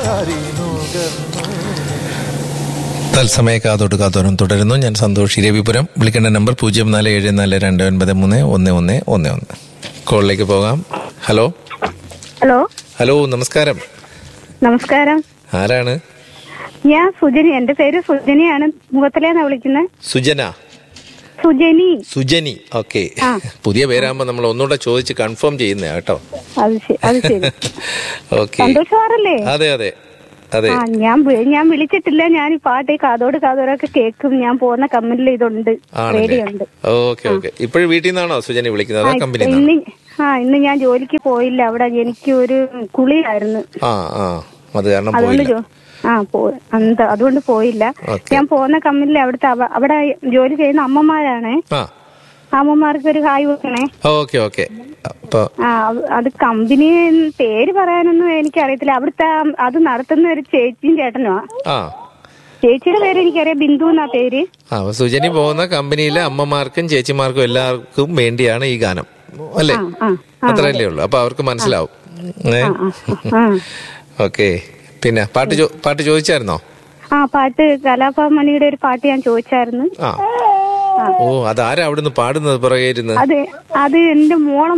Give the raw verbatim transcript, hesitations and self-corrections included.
തത്സമയ കാതോട്ട് കാതോരം തുടരുന്നു. ഞാൻ സന്തോഷ് രവിപുരം. വിളിക്കേണ്ട നമ്പർ പൂജ്യം നാല് ഏഴ് നാല് രണ്ട് ഒൻപത് മൂന്ന് ഒന്ന് ഒന്ന് ഒന്ന് ഒന്ന്. കോളിലേക്ക് പോകാം. ഹലോ ഹലോ ഹലോ നമസ്കാരം. നമസ്കാരം. ആരാണ്? ഞാൻ സുജനി. എന്റെ പേര് സുജനിയാണ്. മുഖത്തിലേന്നാ വിളിക്കുന്നത്. സുജന? സുജനി. സുജനി, ഓക്കെ. പുതിയ പേരാകുമ്പോ നമ്മൾ ഒന്നുകൂടെ ചോദിച്ച് കൺഫേം ചെയ്യുന്ന കേട്ടോ. അത് ശരി, അത് ശരി. ഓക്കെ. സന്തോഷ് സാറല്ലേ? അതെ അതെ അതെ. ആ ഞാൻ ഞാൻ വിളിച്ചിട്ടില്ല. ഞാൻ ഈ പാട്ട് കാതോട് കാതോടൊക്കെ കേൾക്കും. ഞാൻ പോകുന്ന കമ്പനിയിൽ ഇതുണ്ട്, റേഡിയോ ഉണ്ട്. Okay okay. ഇപ്പോഴും വീട്ടിൽ നിന്നാണോ സുജനി വിളിക്കുന്നത്? കമ്പനി? ഇന്ന് ആ ഇന്ന് ഞാൻ ജോലിക്ക് പോയില്ല. അവിടെ എനിക്ക് ഒരു കുളിയായിരുന്നു. ആ ആ അത് കാരണം അതുകൊണ്ട് ആ പോ അതുകൊണ്ട് പോയില്ല. ഞാൻ പോകുന്ന കമ്പനിയിൽ അവിടുത്തെ അവിടെ ജോലി ചെയ്യുന്ന അമ്മമാരാണ്. അമ്മമാർക്ക് ഒരു ഹായ് വെക്കണേ. Okay okay. ആ അത് കമ്പനി പേര് പറയാനൊന്നും എനിക്കറിയത്തില്ല. അവിടുത്തെ അത് നടത്തുന്ന ഒരു ചേച്ചിയും ചേട്ടനുമാ. ചേച്ചിയുടെ പേര് എനിക്കറിയാം, ബിന്ദു എന്നാ പേര്. ആ സുജനി പോകുന്ന കമ്പനിയിലെ അമ്മമാർക്കും ചേച്ചിമാർക്കും എല്ലാവർക്കും വേണ്ടിയാണ് ഈ ഗാനം, അല്ലേ? അത്രയല്ലേ ഉള്ളു. അപ്പൊ അവർക്ക് മനസ്സിലാവും. ഓക്കെ. പിന്നെ പാട്ട് പാട്ട് ചോദിച്ചായിരുന്നോ? ആ പാട്ട് കലാഭവൻ മണിയുടെ ഒരു പാട്ട് ഞാൻ ചോദിച്ചായിരുന്നു. ഓ, അതാരാ അവിടുന്ന് പാടുന്നത് പുറകെ ഇരുന്ന്? അത് അത് എന്റെ മോളെ